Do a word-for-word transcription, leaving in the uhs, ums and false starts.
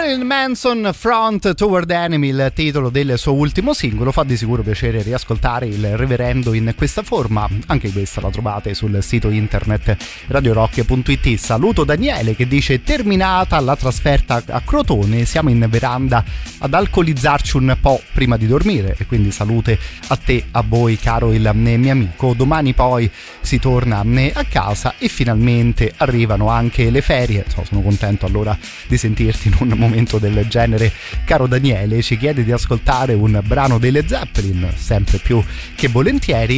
Marilyn Manson, Front Toward Enemy, il titolo del suo ultimo singolo. Fa di sicuro piacere riascoltare il reverendo in questa forma. Anche questa la trovate sul sito internet radio rock punto it. Saluto Daniele che dice: terminata la trasferta a Crotone, siamo in veranda ad alcolizzarci un po' prima di dormire, e quindi salute a te, a voi caro il mio amico. Domani poi si torna a casa e finalmente arrivano anche le ferie. So, sono contento allora di sentirti in un momento del genere, caro Daniele. Ci chiede di ascoltare un brano delle Zeppelin, sempre più che volentieri.